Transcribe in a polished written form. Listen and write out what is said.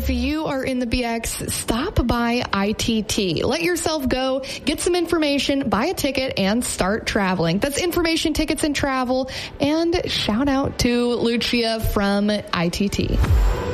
if you are in the BX, stop by ITT. Let yourself go, get some information, buy a ticket, and start traveling. That's Information Tickets and Travel. And shout out to Lucia from ITT.